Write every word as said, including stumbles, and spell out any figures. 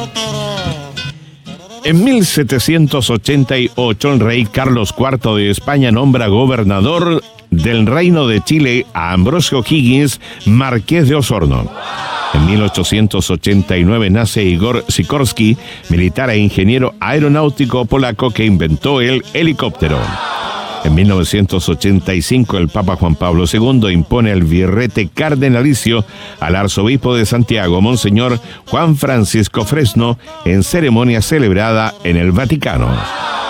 En mil setecientos ochenta y ocho, el rey Carlos cuarto de España nombra gobernador del Reino de Chile a Ambrosio Higgins, marqués de Osorno. En mil ochocientos ochenta y nueve nace Igor Sikorsky, militar e ingeniero aeronáutico polaco que inventó el helicóptero. En mil novecientos ochenta y cinco, el Papa Juan Pablo segundo impone el birrete cardenalicio al arzobispo de Santiago, Monseñor Juan Francisco Fresno, en ceremonia celebrada en el Vaticano.